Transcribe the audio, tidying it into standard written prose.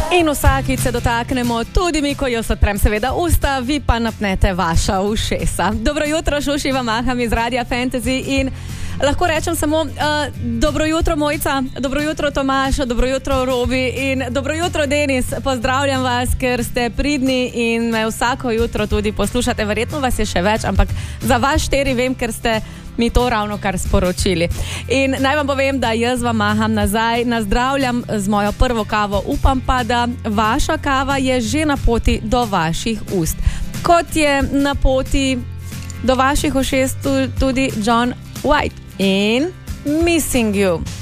In vsakič se dotaknemo tudi mi, ko jaz odprem seveda usta, vi pa napnete vaša ušesa. Dobro jutro, Šuši vam maham iz Radia Fantasy in lahko rečem samo dobro jutro Mojca, dobro jutro Tomaš, dobro jutro Robi in dobro jutro Denis. Pozdravljam vas, ker ste pridni in me vsako jutro tudi poslušate. Verjetno vas je še več, ampak za vas 4 vem, ker ste mi to ravno kar sporočili. In naj vam povem, da jaz vam maham nazaj, nazdravljam z mojo prvo kavo. Upam pa, da vaša kava je že na poti do vaših ust. Kot je na poti do vaših ušes tudi John White in Missing You.